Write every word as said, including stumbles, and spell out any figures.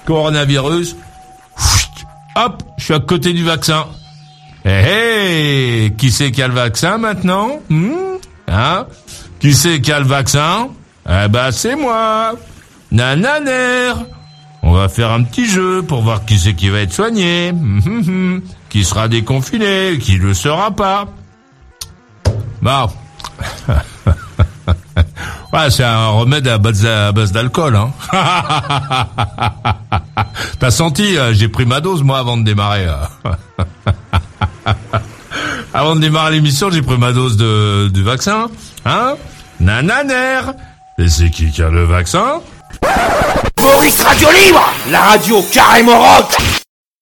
coronavirus. Hop, je suis à côté du vaccin. Hé hey, hey, qui c'est qui a le vaccin maintenant? hmm Hein? Qui c'est qui a le vaccin? Eh ben c'est moi. Nananer. On va faire un petit jeu pour voir qui c'est qui va être soigné. Qui sera déconfiné, qui le sera pas. Bon. Ouais, c'est un remède à base, à base d'alcool, hein. T'as senti, j'ai pris ma dose, moi, avant de démarrer. Avant de démarrer l'émission, j'ai pris ma dose de, du vaccin, hein. Nananer. Et c'est qui qui a le vaccin? Maurice Radio Libre, la radio carrément rock.